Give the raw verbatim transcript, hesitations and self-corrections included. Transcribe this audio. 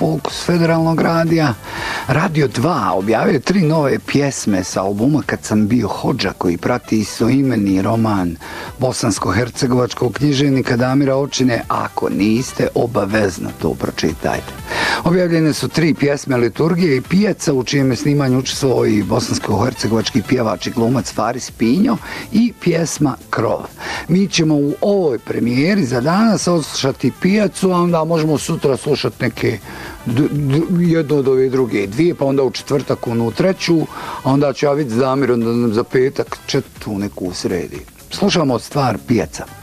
Fokus Federalnog radija. Radio dva objavio tri nove pjesme sa albuma Kad sam bio hodža, koji prati istoimeni roman bosansko-hercegovačkog književnika Damira Očine. Ako niste, obavezno to pročitajte. Objavljene su tri pjesme Liturgije i Pijaca, u čijem je snimanju učestvovao i bosansko-hercegovački pjevač i glumac Faris Pinjo, i pjesma Krov. Mi ćemo u ovoj premijeri za danas odslušati Pijacu, a onda možemo sutra slušati neke jedno od ove druge dvije, pa onda u četvrtak onu treću, a onda ću ja vidjeti s Damirom da nam za petak četvrtu neku sredi. Slušamo stvar Pijaca.